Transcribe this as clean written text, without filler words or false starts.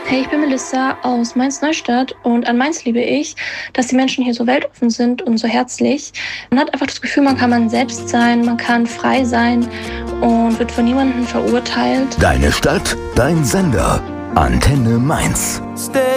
Hey, ich bin Melissa aus Mainz-Neustadt und an Mainz liebe ich, dass die Menschen hier so weltoffen sind und so herzlich. Man hat einfach das Gefühl, man kann man selbst sein, man kann frei sein und wird von niemandem verurteilt. Deine Stadt, dein Sender. Antenne Mainz.